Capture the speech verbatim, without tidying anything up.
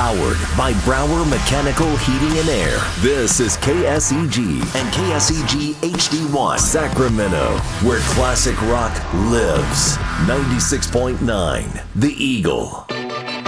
Powered by Brower Mechanical Heating and Air. This is K S E G and K S E G H D one Sacramento, where classic rock lives. ninety-six point nine The Eagle.